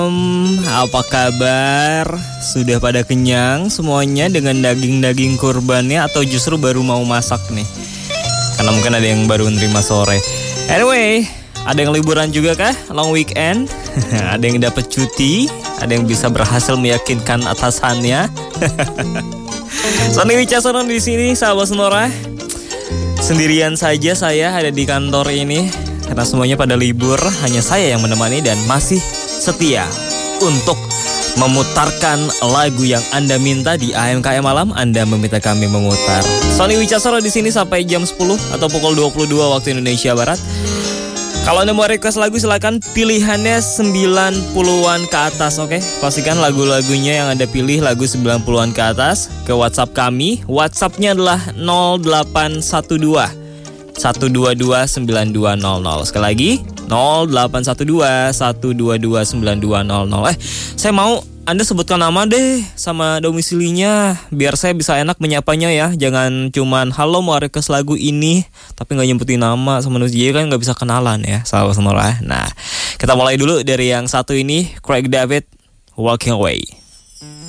Apa kabar? Sudah pada kenyang semuanya dengan daging-daging kurbannya atau justru baru mau masak nih? Karena mungkin ada yang baru nerima sore. Anyway, ada yang liburan juga kah? Long weekend? Ada yang dapat cuti? Ada yang bisa berhasil meyakinkan atasannya? Sony Wicaksono di sini, sahabat Sonora. Sendirian saja saya ada di kantor ini karena semuanya pada libur. Hanya saya yang menemani dan masih setia untuk memutarkan lagu yang Anda minta di AMKM Malam. Anda meminta kami memutar. Sony Wicaksono di sini sampai jam 10 atau pukul 22 waktu Indonesia Barat. Kalau Anda mau request lagu silakan, pilihannya 90-an ke atas, oke? Pastikan lagu-lagunya yang Anda pilih lagu 90-an ke atas ke WhatsApp kami. WhatsApp-nya adalah 0812 122 9200. Sekali lagi 0812 122 9200. Saya mau Anda sebutkan nama deh sama domisilinya biar saya bisa enak menyapanya ya. Jangan cuman halo mau request lagu ini tapi gak nyebutin nama sama Nuzji kan gak bisa kenalan ya, sahabat Sonora. Nah, kita mulai dulu dari yang satu ini, Craig David, Walking Away.